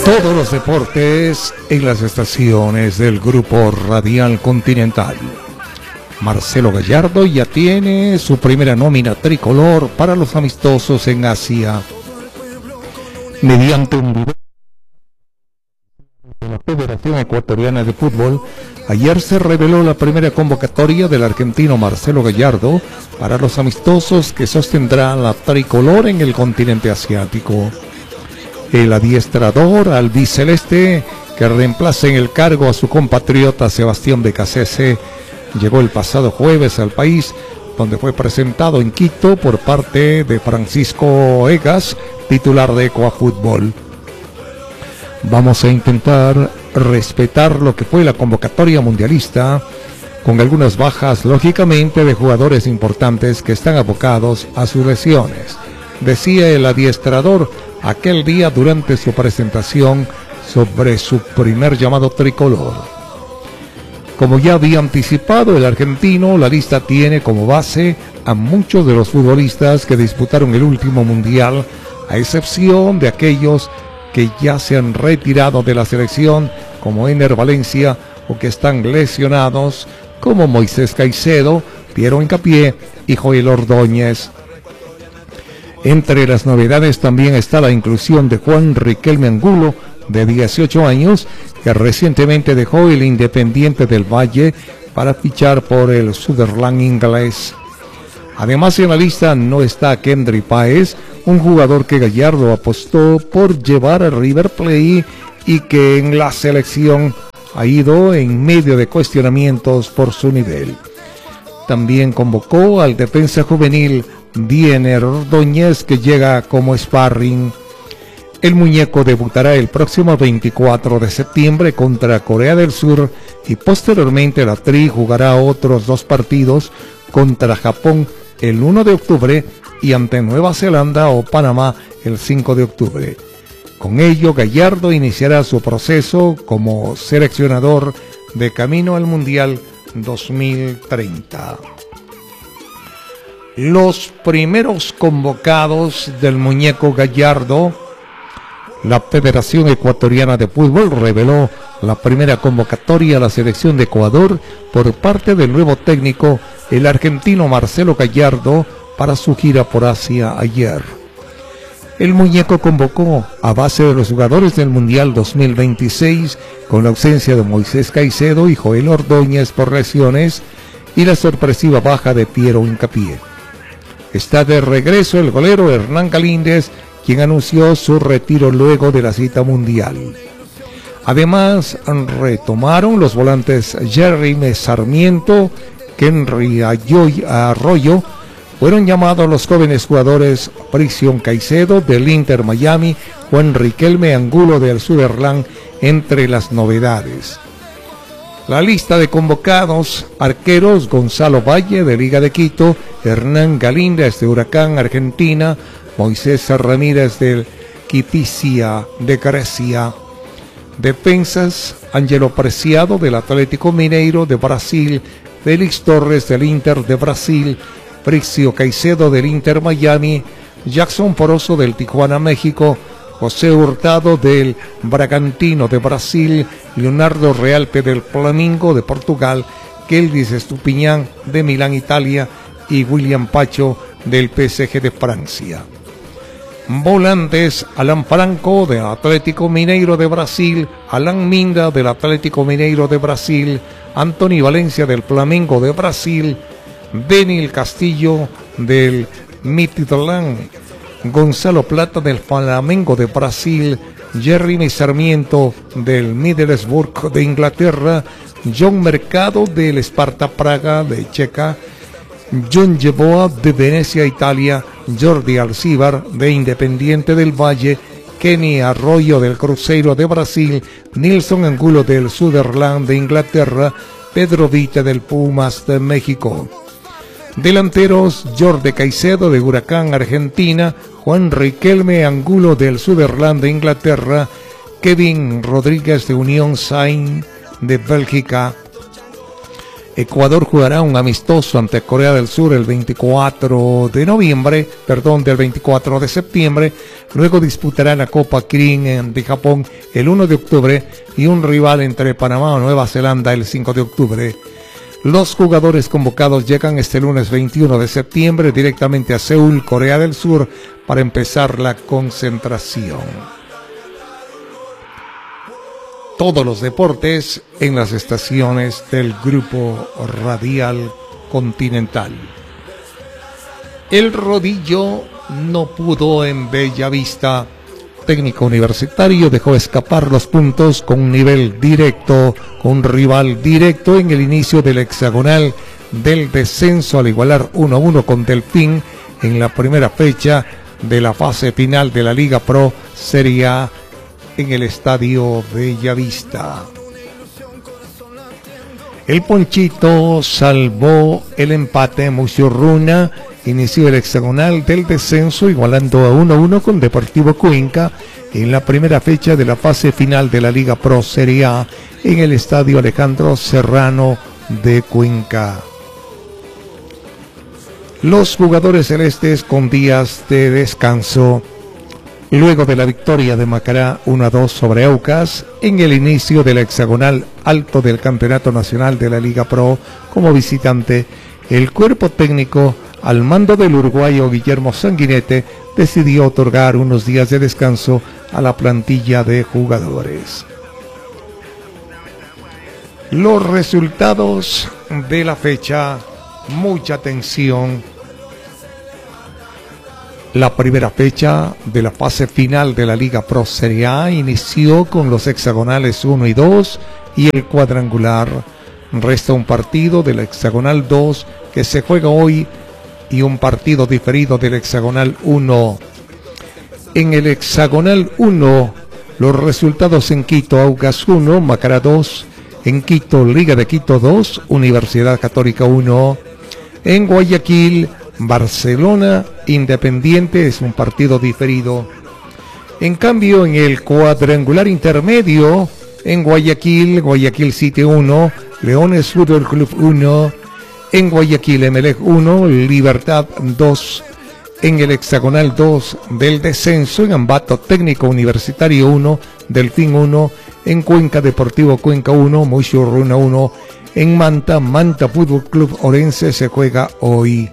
Todos los deportes en las estaciones del Grupo Radial Continental. Marcelo Gallardo ya tiene su primera nómina tricolor para los amistosos en Asia. Mediante un video de la Federación Ecuatoriana de Fútbol, ayer se reveló la primera convocatoria del argentino Marcelo Gallardo para los amistosos que sostendrá la tricolor en el continente asiático. El adiestrador albiceleste, que reemplaza en el cargo a su compatriota Sebastián Becasese, llegó el pasado jueves al país, donde fue presentado en Quito por parte de Francisco Egas, titular de Ecuafútbol. Vamos a intentar respetar lo que fue la convocatoria mundialista, con algunas bajas, lógicamente, de jugadores importantes que están abocados a sus lesiones, decía el adiestrador aquel día durante su presentación sobre su primer llamado tricolor. Como ya había anticipado el argentino, la lista tiene como base a muchos de los futbolistas que disputaron el último mundial, a excepción de aquellos que ya se han retirado de la selección, como Ener Valencia, o que están lesionados, como Moisés Caicedo, Piero Hincapié y Joel Ordóñez. Entre las novedades también está la inclusión de Juan Riquelme Angulo, de 18 años, que recientemente dejó el Independiente del Valle para fichar por el Sunderland inglés. Además, en la lista no está Kendry Páez, un jugador que Gallardo apostó por llevar a River Plate y que en la selección ha ido en medio de cuestionamientos por su nivel. También convocó al defensa juvenil Diener Ordóñez, que llega como sparring. El muñeco debutará el próximo 24 de septiembre contra Corea del Sur y posteriormente la Tri jugará otros 2 partidos contra Japón el 1 de octubre y ante Nueva Zelanda o Panamá el 5 de octubre. Con ello, Gallardo iniciará su proceso como seleccionador de camino al Mundial 2030. Los primeros convocados del muñeco Gallardo. La Federación Ecuatoriana de Fútbol reveló la primera convocatoria a la selección de Ecuador por parte del nuevo técnico, el argentino Marcelo Gallardo, para su gira por Asia ayer. El muñeco convocó a base de los jugadores del Mundial 2026, con la ausencia de Moisés Caicedo y Joel Ordóñez por lesiones y la sorpresiva baja de Piero Hincapié. Está de regreso el golero Hernán Galíndez, quien anunció su retiro luego de la cita mundial. Además, retomaron los volantes Jeremy Sarmiento, Kenry Arroyo. Fueron llamados los jóvenes jugadores Prisión Caicedo del Inter Miami, Juan Riquelme Angulo del Sunderland, entre las novedades. La lista de convocados: arqueros Gonzalo Valle de Liga de Quito, Hernán Galíndez de Huracán Argentina, Moisés Ramírez del Kipisia de Grecia. Defensas: Ángelo Preciado del Atlético Mineiro de Brasil, Félix Torres del Inter de Brasil, Prixio Caicedo del Inter Miami, Jackson Poroso del Tijuana México, José Hurtado del Bragantino de Brasil, Leonardo Realpe del Flamengo de Portugal, Keldis Estupiñán de Milán Italia y William Pacho del PSG de Francia. Volantes: Alan Franco del Atlético Mineiro de Brasil, Alan Minda del Atlético Mineiro de Brasil, Anthony Valencia del Flamengo de Brasil, Daniel Castillo del Midtjylland, Gonzalo Plata del Flamengo de Brasil, Jeremy Sarmiento del Middlesbrough de Inglaterra, John Mercado del Sparta Praga de Checa, John Yeboah de Venecia, Italia, Jordi Alcíbar de Independiente del Valle, Kenny Arroyo del Cruzeiro de Brasil, Nilson Angulo del Sunderland de Inglaterra, Pedro Vita del Pumas de México. Delanteros: Jordi Caicedo de Huracán Argentina, Juan Riquelme Angulo del Sunderland de Inglaterra, Kevin Rodríguez de Unión Saint de Bélgica. Ecuador jugará un amistoso ante Corea del Sur el 24 de septiembre. Luego disputará la Copa Kirin de Japón el 1 de octubre y un rival entre Panamá o Nueva Zelanda el 5 de octubre. Los jugadores convocados llegan este lunes 21 de septiembre directamente a Seúl, Corea del Sur, para empezar la concentración. Todos los deportes en las estaciones del Grupo Radial Continental. El Rodillo no pudo en Bellavista. Técnico Universitario dejó escapar los puntos con un nivel directo, con un rival directo en el inicio del hexagonal del descenso al igualar 1-1 con Delfín en la primera fecha de la fase final de la Liga Pro Serie A en el Estadio Bellavista. El Ponchito salvó el empate. Musurruna inició el hexagonal del descenso igualando a 1-1 con Deportivo Cuenca en la primera fecha de la fase final de la Liga Pro Serie A en el Estadio Alejandro Serrano de Cuenca. Los jugadores celestes con días de descanso luego de la victoria de Macará 1-2 sobre Aucas en el inicio del hexagonal alto del Campeonato Nacional de la Liga Pro como visitante, el cuerpo técnico al mando del uruguayo Guillermo Sanguinete decidió otorgar unos días de descanso a la plantilla de jugadores. Los resultados de la fecha, mucha atención. La primera fecha de la fase final de la Liga Pro Serie A inició con los hexagonales 1 y 2 y el cuadrangular. Resta un partido del hexagonal 2 que se juega hoy y un partido diferido del hexagonal 1. En el hexagonal 1, los resultados en Quito: Aucas 1, Macará 2. En Quito, Liga de Quito 2, Universidad Católica 1. En Guayaquil, Barcelona Independiente, es un partido diferido. En cambio, en el cuadrangular intermedio, en Guayaquil, Guayaquil City 1, Leones Fútbol Club 1, en Guayaquil Emelec 1, Libertad 2, en el hexagonal 2 del descenso, en Ambato Técnico Universitario 1, Delfín 1, en Cuenca Deportivo Cuenca 1, Musurruna 1, en Manta Fútbol Club Orense se juega hoy.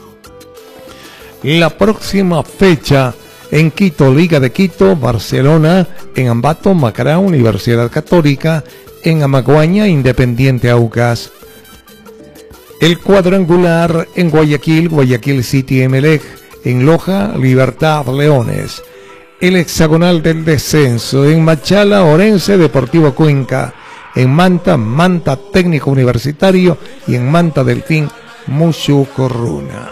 La próxima fecha en Quito, Liga de Quito, Barcelona, en Ambato, Macará, Universidad Católica, en Amaguaña, Independiente Aucas. El cuadrangular en Guayaquil, Guayaquil City Emelec, en Loja, Libertad Leones. El hexagonal del descenso, en Machala, Orense, Deportivo Cuenca, en Manta Técnico Universitario y en Manta Delfín, Musurruna.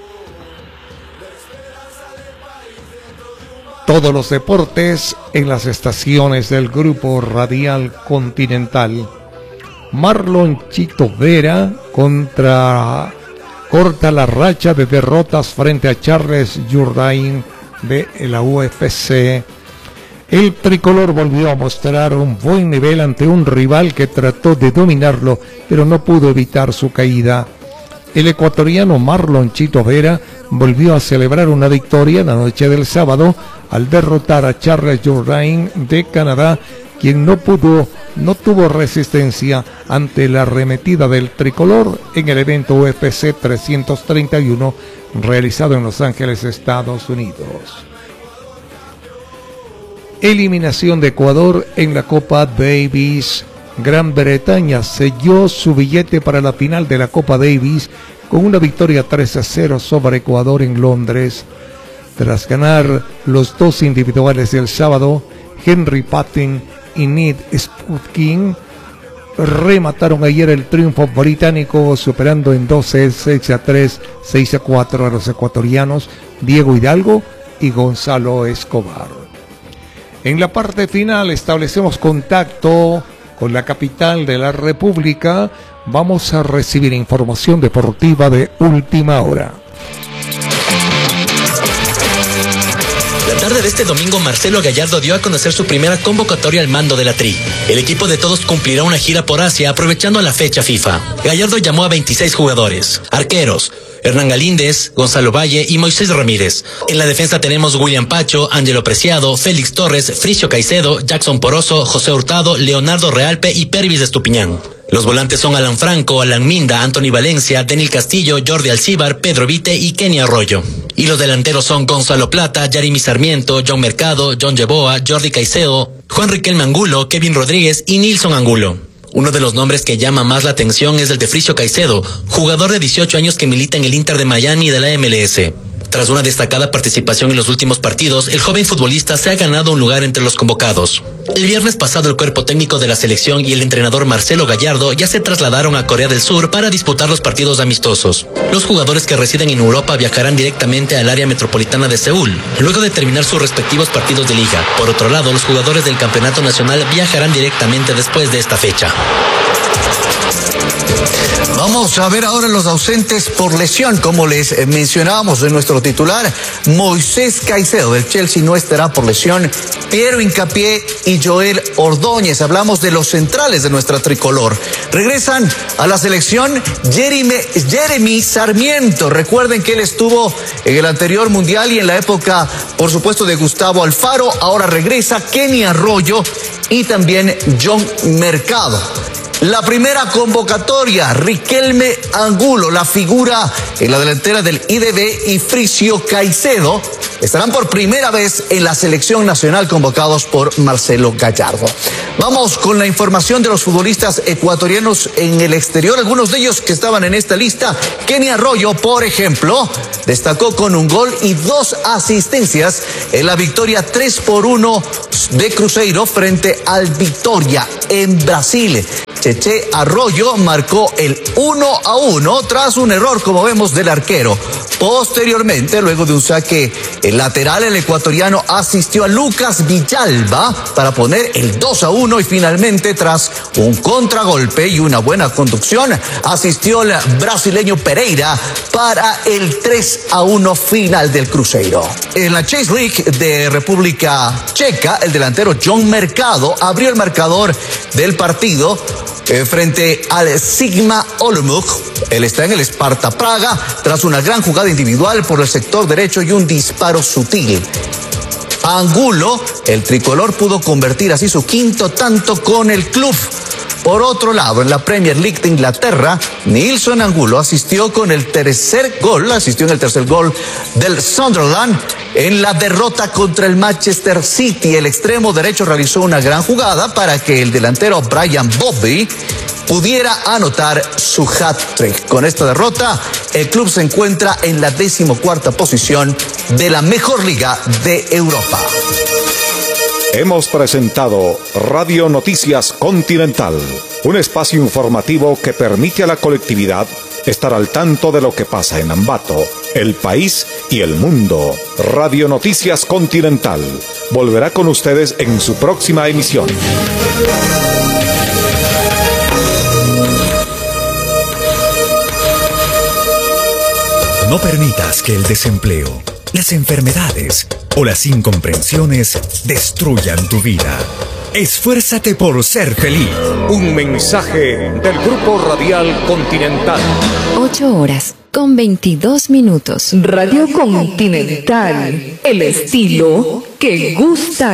Todos los deportes en las estaciones del Grupo Radial Continental. Marlon Chito Vera corta la racha de derrotas frente a Charles Jourdain de la UFC. El tricolor volvió a mostrar un buen nivel ante un rival que trató de dominarlo, pero no pudo evitar su caída. El ecuatoriano Marlon Chito Vera volvió a celebrar una victoria la noche del sábado al derrotar a Charles Jourdain de Canadá, quien no tuvo resistencia ante la arremetida del tricolor en el evento UFC 331 realizado en Los Ángeles, Estados Unidos. Eliminación de Ecuador en la Copa Davis. Gran Bretaña selló su billete para la final de la Copa Davis con una victoria 3-0 sobre Ecuador en Londres. Tras ganar los dos individuales del sábado, Henry Patton y Ned Sputkin remataron ayer el triunfo británico superando en 6-3, 6-4 a los ecuatorianos Diego Hidalgo y Gonzalo Escobar. En la parte final establecemos contacto con la capital de la República. Vamos a recibir información deportiva de última hora. La tarde de este domingo, Marcelo Gallardo dio a conocer su primera convocatoria al mando de la Tri. El equipo de todos cumplirá una gira por Asia aprovechando la fecha FIFA. Gallardo llamó a 26 jugadores, arqueros, Hernán Galíndez, Gonzalo Valle y Moisés Ramírez. En la defensa tenemos William Pacho, Ángelo Preciado, Félix Torres, Fricio Caicedo, Jackson Poroso, José Hurtado, Leonardo Realpe y Pervis Estupiñán. Los volantes son Alan Franco, Alan Minda, Anthony Valencia, Denil Castillo, Jordi Alcíbar, Pedro Vite y Kenny Arroyo. Y los delanteros son Gonzalo Plata, Yarimi Sarmiento, John Mercado, John Yeboa, Jordi Caicedo, Juan Riquelme Angulo, Kevin Rodríguez y Nilson Angulo. Uno de los nombres que llama más la atención es el de Fricio Caicedo, jugador de 18 años que milita en el Inter de Miami de la MLS. Tras una destacada participación en los últimos partidos, el joven futbolista se ha ganado un lugar entre los convocados. El viernes pasado, el cuerpo técnico de la selección y el entrenador Marcelo Gallardo ya se trasladaron a Corea del Sur para disputar los partidos amistosos. Los jugadores que residen en Europa viajarán directamente al área metropolitana de Seúl, luego de terminar sus respectivos partidos de liga. Por otro lado, los jugadores del campeonato nacional viajarán directamente después de esta fecha. Vamos a ver ahora los ausentes por lesión. Como les mencionábamos en nuestro titular, Moisés Caicedo del Chelsea no estará por lesión, Piero Hincapié y Joel Ordóñez. Hablamos de los centrales de nuestra tricolor. Regresan a la selección Yarimi Sarmiento. Recuerden que él estuvo en el anterior mundial y en la época, por supuesto, de Gustavo Alfaro. Ahora regresa Kenny Arroyo y también John Mercado. La primera convocatoria, Riquelme Angulo, la figura en la delantera del IDB, y Fricio Caicedo estarán por primera vez en la selección nacional convocados por Marcelo Gallardo. Vamos con la información de los futbolistas ecuatorianos en el exterior, algunos de ellos que estaban en esta lista. Kenny Arroyo, por ejemplo, destacó con un gol y 2 asistencias en la victoria 3-1 de Cruzeiro frente al Vitória en Brasil. Cheche Arroyo marcó el 1-1 tras un error, como vemos, del arquero. Posteriormente, luego de un saque lateral, el ecuatoriano asistió a Lucas Villalba para poner el 2-1 y finalmente, tras un contragolpe y una buena conducción, asistió el brasileño Pereira para el 3-1 final del Cruzeiro. En la Chase League de República Checa, el delantero John Mercado abrió el marcador del partido frente al Sigma Olomouc. Él está en el Sparta Praga tras una gran jugada individual por el sector derecho y un disparo sutil. Angulo, el tricolor, pudo convertir así su 5º tanto con el club. Por otro lado, en la Premier League de Inglaterra, Nilson Angulo asistió en el tercer gol del Sunderland en la derrota contra el Manchester City. El extremo derecho realizó una gran jugada para que el delantero Brian Bobby pudiera anotar su hat-trick. Con esta derrota, el club se encuentra en la 14ª posición de la mejor liga de Europa. Hemos presentado Radio Noticias Continental, un espacio informativo que permite a la colectividad estar al tanto de lo que pasa en Ambato, el país y el mundo. Radio Noticias Continental volverá con ustedes en su próxima emisión. No permitas que el desempleo, las enfermedades o las incomprensiones destruyan tu vida. Esfuérzate por ser feliz. Un mensaje del Grupo Radial Continental. 8:22. Radio Continental. El estilo que gusta.